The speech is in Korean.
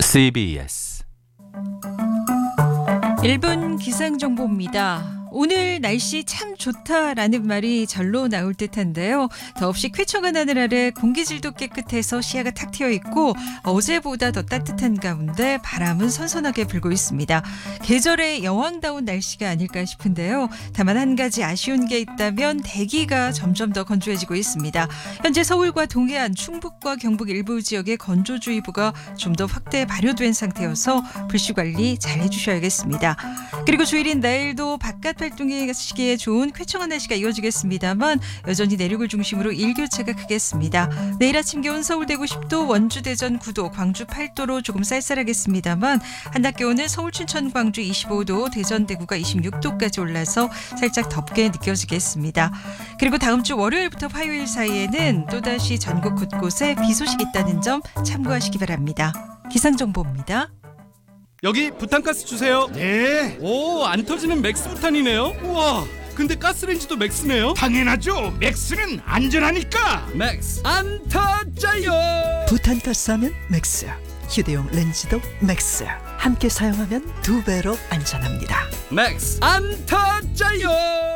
CBS 1분 기상정보입니다. 오늘 날씨 참 좋다라는 말이 절로 나올 듯한데요. 더없이 쾌청한 하늘 아래 공기질도 깨끗해서 시야가 탁 트여 있고 어제보다 더 따뜻한 가운데 바람은 선선하게 불고 있습니다. 계절의 여왕다운 날씨가 아닐까 싶은데요. 다만 한 가지 아쉬운 게 있다면 대기가 점점 더 건조해지고 있습니다. 현재 서울과 동해안, 충북과 경북 일부 지역에 건조주의보가 좀 더 확대 발효된 상태여서 불씨관리 잘 해주셔야겠습니다. 그리고 주일인 내일도 바깥 활동하시기에 좋은 쾌청한 날씨가 이어지겠습니다만 여전히 내륙을 중심으로 일교차가 크겠습니다. 내일 아침 기온 서울 대구 10도, 원주 대전 9도, 광주 8도로 조금 쌀쌀하겠습니다만 한낮 기온은 서울 춘천 광주 25도, 대전 대구가 26도까지 올라서 살짝 덥게 느껴지겠습니다. 그리고 다음 주 월요일부터 화요일 사이에는 또다시 전국 곳곳에 비 소식이 있다는 점 참고하시기 바랍니다. 기상정보입니다. 여기 부탄가스 주세요. 네, 오, 안 터지는 맥스 부탄이네요. 우와, 근데 가스레인지도 맥스네요. 당연하죠. 맥스는 안전하니까. 맥스 안 터져요. 부탄가스 하면 맥스, 휴대용 렌즈도 맥스. 함께 사용하면 2배로 안전합니다. 맥스 안 터져요.